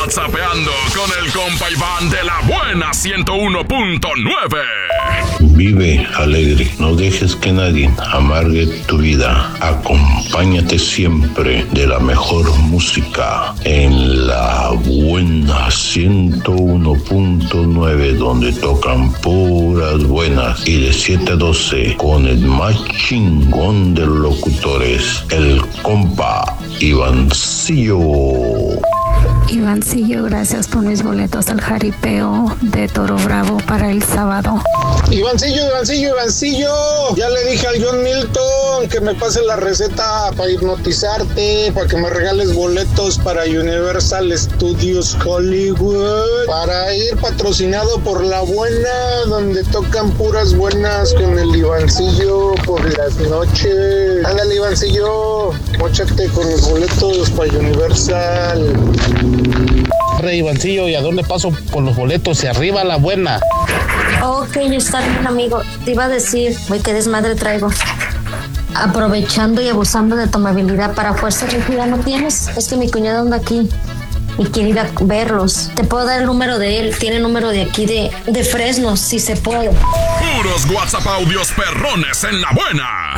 WhatsAppeando con el compa Iván de la buena 101.9. Vive alegre, no dejes que nadie amargue tu vida. Acompáñate siempre de la mejor música en la buena 101.9, donde tocan puras buenas. Y de 7 a 12 con el más chingón de los locutores, el compa Ivancillo. Ivancillo, gracias por mis boletos al jaripeo de Toro Bravo para el sábado. Ivancillo, ya le dije al John Milton que me pase la receta para hipnotizarte, para que me regales boletos para Universal Studios Hollywood, para ir patrocinado por La Buena, donde tocan puras buenas con el Ivancillo por las noches. Ándale, Ivancillo, móchate con los boletos para Universal. Rey Ivancillo, ¿y a dónde paso con los boletos? Y arriba La Buena. Ok, está bien, amigo. Te iba a decir, güey, qué desmadre traigo. Aprovechando y abusando de tu amabilidad para fuerza rígida, ¿no tienes? Es que mi cuñado anda aquí y quiere ir a verlos. Te puedo dar el número de él. Tiene número de aquí de Fresno, si se puede. Puros WhatsApp audios perrones en La Buena.